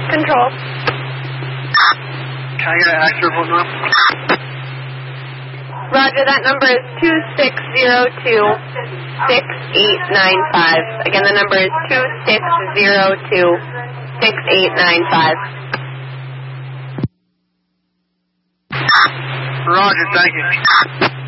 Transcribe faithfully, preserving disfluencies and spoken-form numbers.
Control. Can I get an accurate phone number? Roger, that number is two six zero two, six eight nine five. Again, the number is two six zero two, six eight nine five. Roger, thank you.